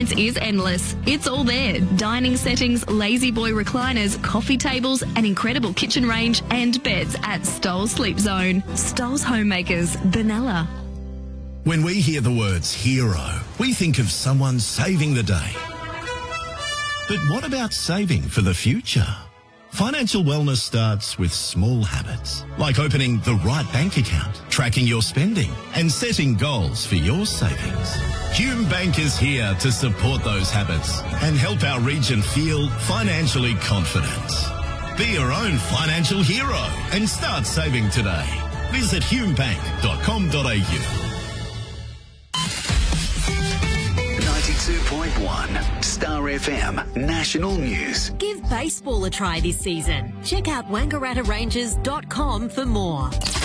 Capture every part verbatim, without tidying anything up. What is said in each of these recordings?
It is endless. It's all there. Dining settings, lazy boy recliners, coffee tables, an incredible kitchen range and beds at Stoll's Sleep Zone. Stoll's Homemakers, Benalla. When we hear the words hero, we think of someone saving the day. But what about saving for the future? Financial wellness starts with small habits, like opening the right bank account, tracking your spending, and setting goals for your savings. Hume Bank is here to support those habits and help our region feel financially confident. Be your own financial hero and start saving today. Visit hume bank dot com dot a u. ninety-two point one Star F M National News. Give baseball a try this season. Check out wangaratta rangers dot com for more.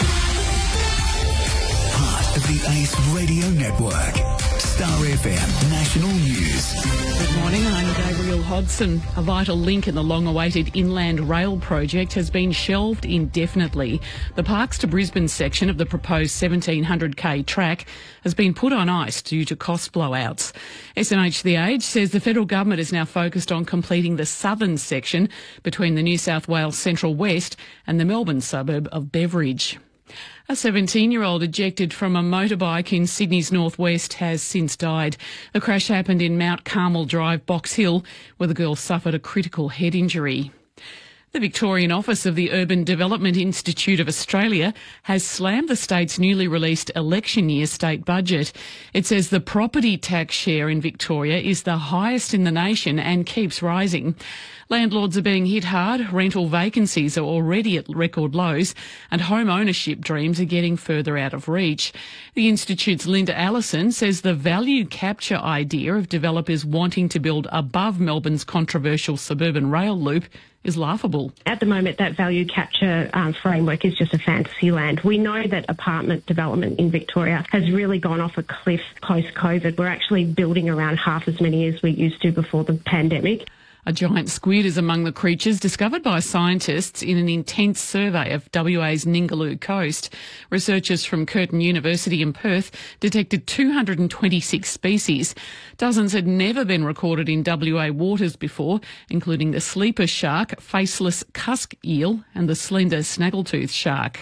Part of the Ace Radio Network. Star F M National News. Good morning, I'm Gabrielle Hodson. A vital link in the long-awaited Inland Rail project has been shelved indefinitely. The Parkes to Brisbane section of the proposed seventeen hundred k track has been put on ice due to cost blowouts. S M H The Age says the federal government is now focused on completing the southern section between the New South Wales Central West and the Melbourne suburb of Beveridge. A seventeen-year-old ejected from a motorbike in Sydney's northwest has since died. The crash happened in Mount Carmel Drive, Box Hill, where the girl suffered a critical head injury. The Victorian Office of the Urban Development Institute of Australia has slammed the state's newly released election year state budget. It says the property tax share in Victoria is the highest in the nation and keeps rising. Landlords are being hit hard, rental vacancies are already at record lows, and home ownership dreams are getting further out of reach. The Institute's Linda Allison says the value capture idea of developers wanting to build above Melbourne's controversial suburban rail loop is laughable. At the moment, that value capture um, framework is just a fantasy land. We know that apartment development in Victoria has really gone off a cliff post-COVID. We're actually building around half as many as we used to before the pandemic. A giant squid is among the creatures discovered by scientists in an intense survey of W A's Ningaloo coast. Researchers from Curtin University in Perth detected two hundred twenty-six species. Dozens had never been recorded in W A waters before, including the sleeper shark, faceless cusk eel and the slender snaggletooth shark.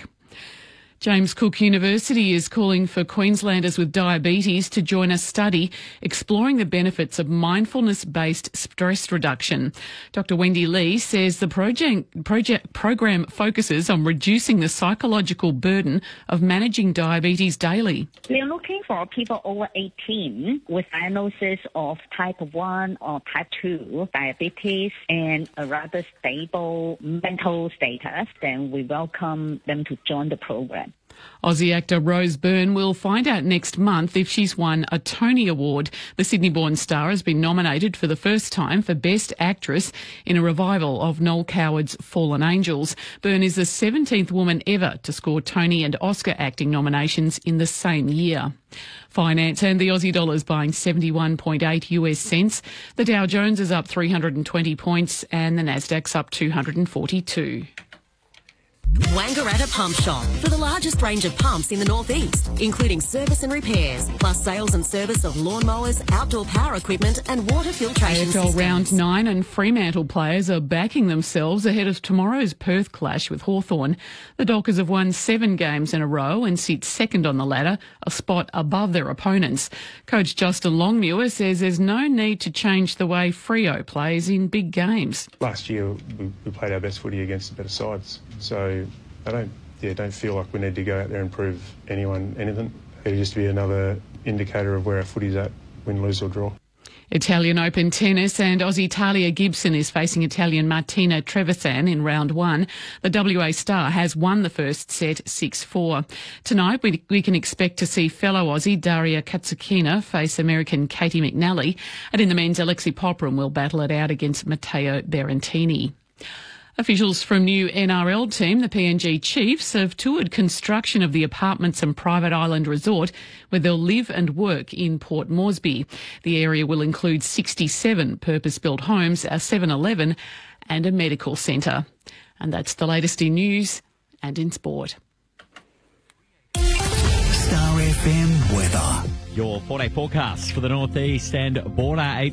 James Cook University is calling for Queenslanders with diabetes to join a study exploring the benefits of mindfulness-based stress reduction. Doctor Wendy Lee says the project, project program focuses on reducing the psychological burden of managing diabetes daily. We are looking for people over eighteen with diagnosis of type one or type two diabetes and a rather stable mental status. Then we welcome them to join the program. Aussie actor Rose Byrne will find out next month if she's won a Tony Award. The Sydney-born star has been nominated for the first time for Best Actress in a revival of Noel Coward's Fallen Angels. Byrne is the seventeenth woman ever to score Tony and Oscar acting nominations in the same year. Finance and the Aussie dollar is buying seventy-one point eight US cents. The Dow Jones is up three hundred twenty points and the Nasdaq's up two hundred forty-two. Wangaratta Pump Shop for the largest range of pumps in the northeast, including service and repairs, plus sales and service of lawnmowers, outdoor power equipment and water filtration A F L systems. Round nine and Fremantle players are backing themselves ahead of tomorrow's Perth clash with Hawthorn. The Dockers have won seven games in a row and sit second on the ladder, a spot above their opponents. Coach Justin Longmuir says there's no need to change the way Freo plays in big games. Last year we, we played our best footy against the better sides, so I don't, yeah, don't feel like we need to go out there and prove anyone anything. It'll just be another indicator of where our footy's at, win, lose or draw. Italian Open tennis and Aussie Talia Gibson is facing Italian Martina Trevisan in round one. The W A star has won the first set six four. Tonight we, we can expect to see fellow Aussie Daria Katsukina face American Katie McNally, and in the men's Alexei Popram will battle it out against Matteo Berrettini. Officials from new N R L team, the P N G Chiefs, have toured construction of the apartments and private island resort where they'll live and work in Port Moresby. The area will include sixty-seven purpose-built homes, a seven eleven and a medical centre. And that's the latest in news and in sport. Star F F M weather. Your four-day forecast for the northeast and border.